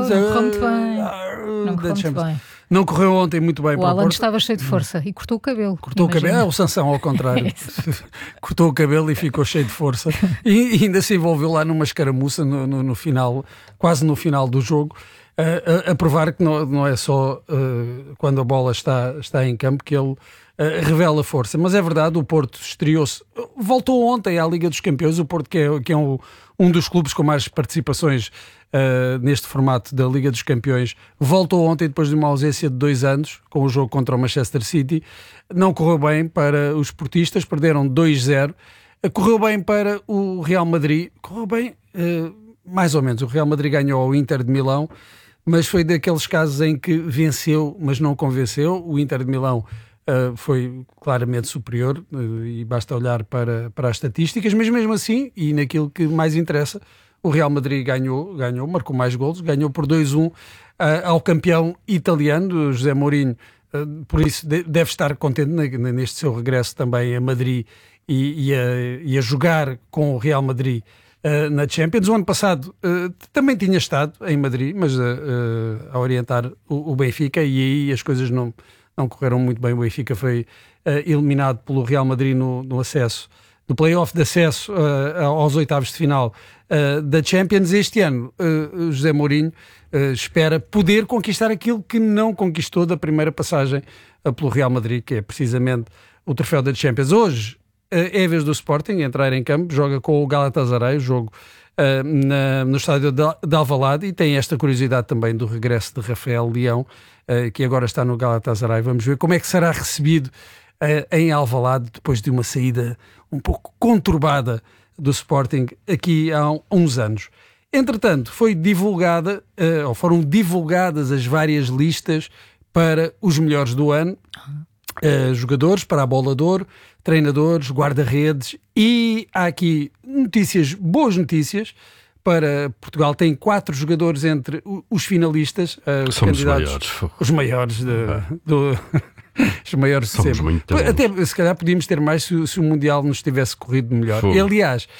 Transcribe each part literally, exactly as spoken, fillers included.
Champions. Não correu muito bem. Não correu muito bem. Não correu ontem muito bem. O Haaland estava cheio de força e cortou o cabelo. Cortou imagina. o cabelo, é o Sansão ao contrário. Cortou o cabelo e ficou cheio de força. E, e ainda se envolveu lá numa escaramuça no, no, no final, quase no final do jogo, a, a, a provar que não, não é só uh, quando a bola está, está em campo que ele uh, revela força. Mas é verdade, o Porto estreou-se, voltou ontem à Liga dos Campeões, o Porto que é, que é um, um dos clubes com mais participações Uh, neste formato da Liga dos Campeões, voltou ontem depois de uma ausência de dois anos com o jogo contra o Manchester City. Não correu bem para os portistas, perderam dois zero. Uh, correu bem para o Real Madrid, correu bem uh, mais ou menos. O Real Madrid ganhou ao Inter de Milão, mas foi daqueles casos em que venceu, mas não convenceu. O Inter de Milão uh, foi claramente superior uh, e basta olhar para, para as estatísticas, mas mesmo assim, e naquilo que mais interessa, o Real Madrid ganhou, ganhou, marcou mais golos, ganhou por dois a um uh, ao campeão italiano, José Mourinho, uh, por isso de, deve estar contente neste seu regresso também a Madrid e, e, a, e a jogar com o Real Madrid uh, na Champions. O ano passado uh, também tinha estado em Madrid, mas uh, uh, a orientar o, o Benfica, e aí as coisas não, não correram muito bem. O Benfica foi uh, eliminado pelo Real Madrid no, no acesso, no play-off de acesso uh, aos oitavos de final uh, da Champions. Este ano, uh, José Mourinho uh, espera poder conquistar aquilo que não conquistou da primeira passagem uh, pelo Real Madrid, que é precisamente o troféu da Champions. Hoje uh, é a vez do Sporting entrar em campo, joga com o Galatasaray, o jogo uh, na, no estádio de, de Alvalade, e tem esta curiosidade também do regresso de Rafael Leão, uh, que agora está no Galatasaray. Vamos ver como é que será recebido uh, em Alvalade depois de uma saída um pouco conturbada do Sporting aqui há uns anos. Entretanto, foi divulgada, uh, ou foram divulgadas as várias listas para os melhores do ano, uh, jogadores para a Bola de Ouro, treinadores, guarda-redes, e há aqui notícias, boas notícias para Portugal. Tem quatro jogadores entre os finalistas, uh, os Somos candidatos, maiores. os maiores de, do... Os maiores de sempre. Até, se calhar podíamos ter mais se, se o Mundial nos tivesse corrido melhor. E, aliás,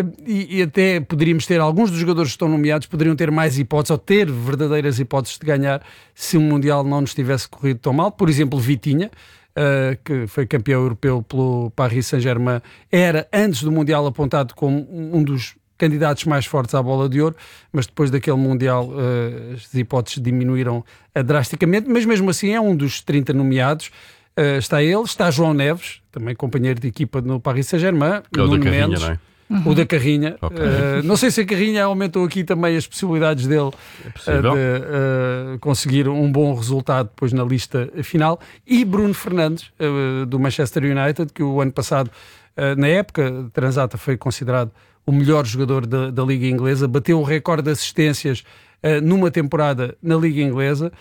e, e até poderíamos ter, alguns dos jogadores que estão nomeados poderiam ter mais hipóteses, ou ter verdadeiras hipóteses de ganhar, se o Mundial não nos tivesse corrido tão mal. Por exemplo, Vitinha, uh, que foi campeão europeu pelo Paris Saint-Germain, era antes do Mundial apontado como um dos candidatos mais fortes à Bola de Ouro, mas depois daquele Mundial uh, as hipóteses diminuíram uh, drasticamente, mas mesmo assim é um dos trinta nomeados. Uh, está ele, está João Neves, também companheiro de equipa no Paris Saint-Germain, é o Nuno da Carrinha, Mendes, não é? Uhum. O da Carrinha. Okay. Uh, não sei se a Carrinha aumentou aqui também as possibilidades dele é uh, de uh, conseguir um bom resultado depois na lista final. E Bruno Fernandes, uh, do Manchester United, que o ano passado, uh, na época, Transata foi considerado o melhor jogador da, da Liga Inglesa, bateu o recorde de assistências uh, numa temporada na Liga Inglesa.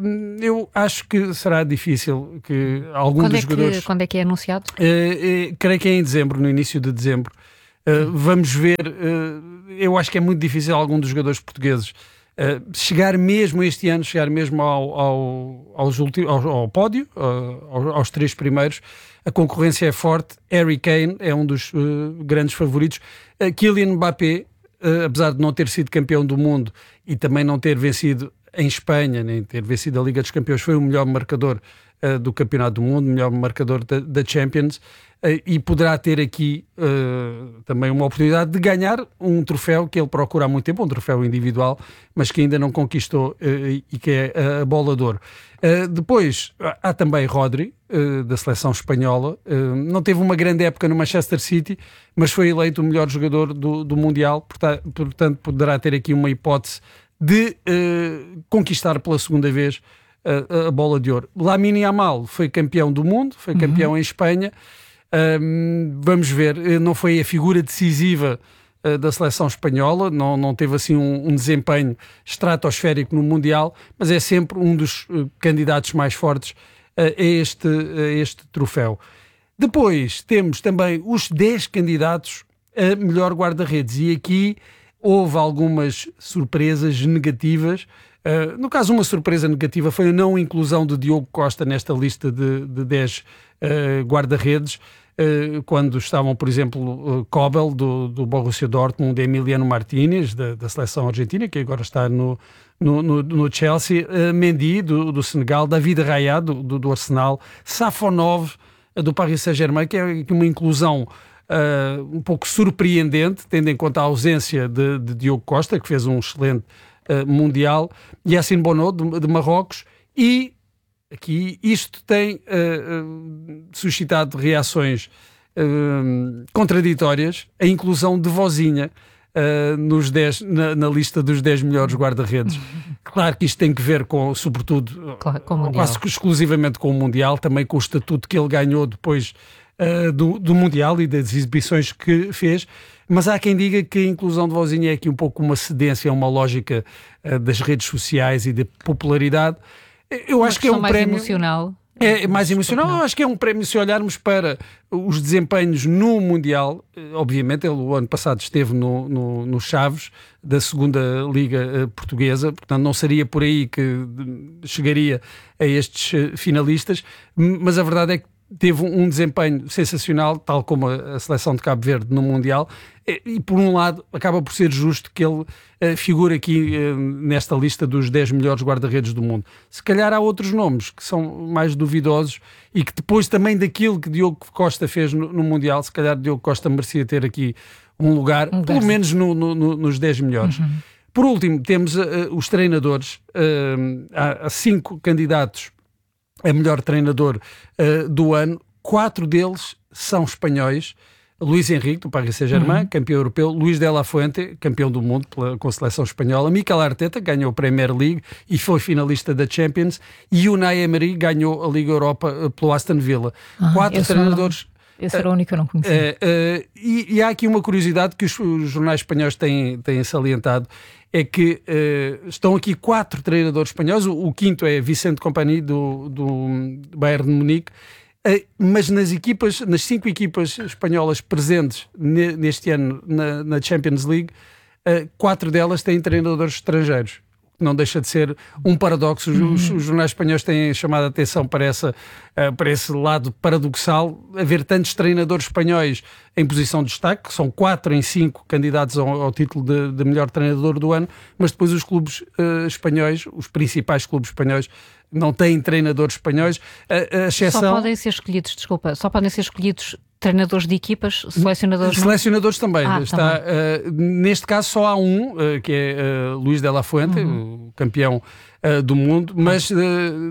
Eu acho que será difícil que algum quando dos é que, jogadores... Quando é que é anunciado? Uh, uh, creio que é em dezembro, no início de dezembro. Uh, vamos ver. Uh, eu acho que é muito difícil algum dos jogadores portugueses uh, chegar mesmo este ano, chegar mesmo ao, ao, aos ulti, ao, ao pódio, uh, aos, aos três primeiros. A concorrência é forte. Harry Kane é um dos uh, grandes favoritos. Uh, Kylian Mbappé, uh, apesar de não ter sido campeão do mundo e também não ter vencido em Espanha, nem ter vencido a Liga dos Campeões, foi o melhor marcador uh, do Campeonato do Mundo, melhor marcador da, da Champions, uh, e poderá ter aqui uh, também uma oportunidade de ganhar um troféu que ele procura há muito tempo, um troféu individual, mas que ainda não conquistou, uh, e que é a, a Bola de Ouro. Uh, depois há também Rodri, uh, da seleção espanhola. Uh, não teve uma grande época no Manchester City, mas foi eleito o melhor jogador do, do Mundial, portanto, portanto poderá ter aqui uma hipótese de uh, conquistar pela segunda vez uh, a Bola de Ouro. Lamine Yamal foi campeão do mundo, foi campeão uhum. em Espanha. Uh, vamos ver, não foi a figura decisiva uh, da seleção espanhola, não, não teve assim um, um desempenho estratosférico no Mundial, mas é sempre um dos uh, candidatos mais fortes uh, a, este, a este troféu. Depois temos também os dez candidatos a melhor guarda-redes, e aqui houve algumas surpresas negativas. Uh, no caso, uma surpresa negativa foi a não inclusão de Diogo Costa nesta lista de, de dez uh, guarda-redes, uh, quando estavam, por exemplo, uh, Kobel, do, do Borussia Dortmund, Emiliano Martínez, da, da seleção argentina, que agora está no, no, no, no Chelsea, uh, Mendy do, do Senegal, David Raya do, do, do Arsenal, Safonov do Paris Saint-Germain, que é uma inclusão uh, um pouco surpreendente, tendo em conta a ausência de, de Diogo Costa, que fez um excelente uh, Mundial, Yassine Bono de, de Marrocos, e aqui isto tem uh, uh, suscitado reações uh, contraditórias, a inclusão de Vozinha uh, nos dez, na, na lista dos dez melhores guarda-redes. Claro que isto tem que ver com, sobretudo, claro, com o quase exclusivamente com o Mundial, também com o estatuto que ele ganhou depois uh, do, do Mundial e das exibições que fez, mas há quem diga que a inclusão de Vozinha é aqui um pouco uma cedência a uma lógica uh, das redes sociais e da popularidade. Eu uma acho que é um mais prémio emocional. É mais emocional. Eu acho que é um prémio se olharmos para os desempenhos no Mundial. Obviamente, ele o ano passado esteve no, no, no Chaves da segunda Liga Portuguesa, portanto não seria por aí que chegaria a estes finalistas, mas a verdade é que teve um desempenho sensacional, tal como a seleção de Cabo Verde no Mundial, e por um lado acaba por ser justo que ele uh, figure aqui uh, nesta lista dos dez melhores guarda-redes do mundo. Se calhar há outros nomes que são mais duvidosos e que depois também daquilo que Diogo Costa fez no, no Mundial, se calhar Diogo Costa merecia ter aqui um lugar, um pelo menos no, no, no, nos dez melhores. Uhum. Por último, temos uh, os treinadores. Uh, há, há cinco candidatos a melhor treinador uh, do ano. Quatro deles são espanhóis. Luís Henrique, do Paris Saint-Germain, uhum. campeão europeu. Luís de la Fuente, campeão do mundo pela, com a seleção espanhola. Mikel Arteta ganhou a Premier League e foi finalista da Champions. E Unai Emery ganhou a Liga Europa uh, pelo Aston Villa. Ah, Quatro treinadores... Não, esse era o único que eu não conhecia. Uh, uh, e, e há aqui uma curiosidade que os, os jornais espanhóis têm, têm salientado, é que uh, estão aqui quatro treinadores espanhóis. O, o quinto é Vicente Kompany do, do Bayern de Munique. Uh, mas nas equipas, nas cinco equipas espanholas presentes ne, neste ano na, na Champions League, uh, quatro delas têm treinadores estrangeiros. Não deixa de ser um paradoxo. Os, os jornais espanhóis têm chamado a atenção para, essa, uh, para esse lado paradoxal, haver tantos treinadores espanhóis em posição de destaque, que são quatro em cinco candidatos ao, ao título de, de melhor treinador do ano, mas depois os clubes uh, espanhóis, os principais clubes espanhóis, não têm treinadores espanhóis. A, a exceção... Só podem ser escolhidos, desculpa, só podem ser escolhidos treinadores de equipas, selecionadores... Selecionadores também. Ah, Está, também. Uh, neste caso só há um, uh, que é uh, Luís de la Fuente, uhum. o campeão uh, do mundo, mas uh,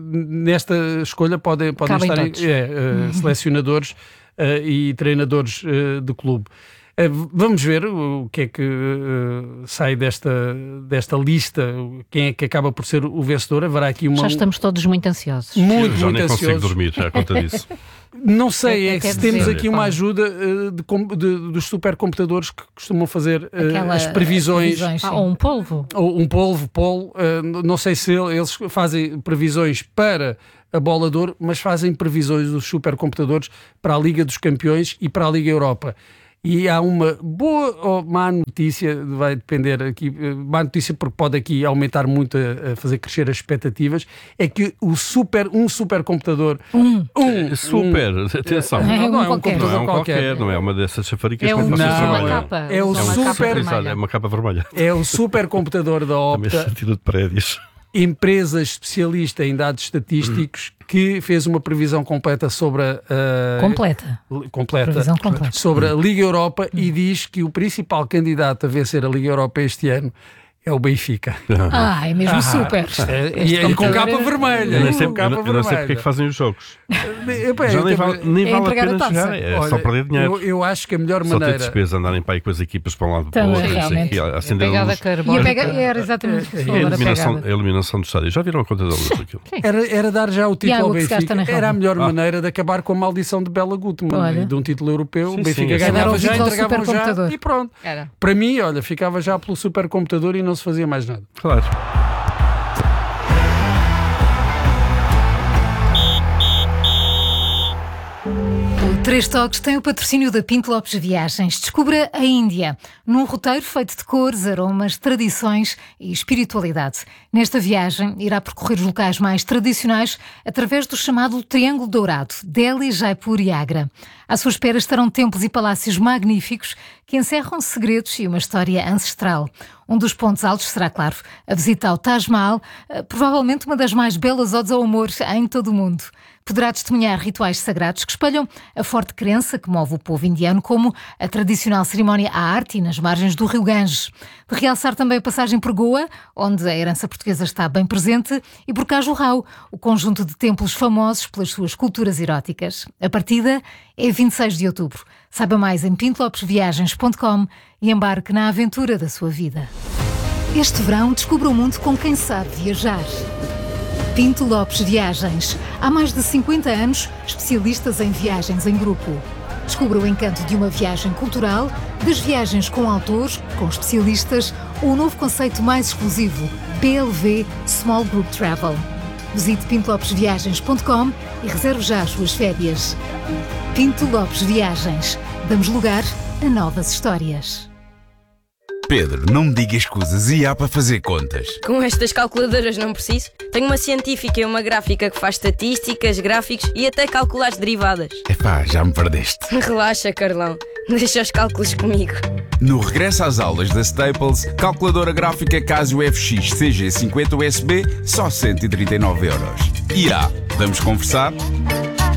nesta escolha podem, podem estar é, uh, uhum. selecionadores uh, e treinadores uh, de clube. Uh, vamos ver o que é que uh, sai desta, desta lista, quem é que acaba por ser o vencedor. Haverá aqui uma... Já estamos todos muito ansiosos. Muito, já muito nem ansiosos. consigo dormir, já conta disso. Não sei, é, é que se temos dizer, aqui uma ajuda uh, de, de, dos supercomputadores que costumam fazer uh, as previsões. previsões ah, ou um polvo. Ou um polvo, polo. Uh, não sei se eles fazem previsões para a bola de ouro, mas fazem previsões dos supercomputadores para a Liga dos Campeões e para a Liga Europa. E há uma boa ou má notícia, vai depender aqui, má notícia porque pode aqui aumentar muito, a, a fazer crescer as expectativas, é que o super, um supercomputador... Um. um super, um, atenção. É, não, não é um qualquer. computador não é um qualquer. qualquer, não é uma dessas chafaricas é um, que vocês não, trabalham. Capa, é o super... É uma capa vermelha. É o supercomputador da Opta. Também sentido de prédios. Empresa especialista em dados estatísticos que fez uma previsão completa sobre a... Uh, completa. Completa. Previsão completa. Sobre a Liga Europa e diz que o principal candidato a vencer a Liga Europa este ano é o Benfica. Ah, é mesmo ah, super. É, e é com capa vermelha. Eu não sei, com capa eu não sei porque é que fazem os jogos. É, Já nem vale, nem é vale a pena a jogar, é Olha, só perder dinheiro. Eu, eu acho que a melhor só maneira... ter despesa, andarem para aí com as equipas para um lado para o Também, outro. realmente. Aqui, acender a a luz. e a pega, era exatamente a, eliminação, a eliminação do estádio. Já viram a conta da luz aquilo? Era, era dar já o título ao Benfica. Era a melhor ah. maneira de acabar com a maldição de Bela Gutmann. Olha. De um título europeu. Sim, o Benfica sim, ganhava já, entregavam já e pronto. Era. Para mim, olha, ficava já pelo supercomputador e não se fazia mais nada. Claro. Três Toques tem o patrocínio da Pinto Lopes Viagens. Descubra a Índia, num roteiro feito de cores, aromas, tradições e espiritualidade. Nesta viagem, irá percorrer os locais mais tradicionais através do chamado Triângulo Dourado, Delhi, Jaipur e Agra. À sua espera estarão templos e palácios magníficos que encerram segredos e uma história ancestral. Um dos pontos altos será, claro, a visita ao Taj Mahal, provavelmente uma das mais belas odes ao amor em todo o mundo. Poderá testemunhar rituais sagrados que espelham a forte crença que move o povo indiano, como a tradicional cerimónia à arte nas margens do rio Ganges. De realçar também a passagem por Goa, onde a herança portuguesa está bem presente, e por Khajuraho, o conjunto de templos famosos pelas suas culturas eróticas. A partida é vinte e seis de outubro. Saiba mais em pinto lopes viagens ponto com e embarque na aventura da sua vida. Este verão, descubra o mundo com quem sabe viajar. Pinto Lopes Viagens. Há mais de cinquenta anos, especialistas em viagens em grupo. Descubra o encanto de uma viagem cultural, das viagens com autores, com especialistas, ou o novo conceito mais exclusivo, P L V Small Group Travel. Visite pinto lopes viagens ponto com e reserve já as suas férias. Pinto Lopes Viagens. Damos lugar a novas histórias. Pedro, não me digas escusas e há para fazer contas. Com estas calculadoras não preciso. Tenho uma científica e uma gráfica que faz estatísticas, gráficos e até calcular as derivadas. Epá, já me perdeste. Relaxa, Carlão. Deixa os cálculos comigo. No regresso às aulas da Staples, calculadora gráfica Casio F X C G cinquenta U S B, só cento e trinta e nove euros. E há, vamos conversar?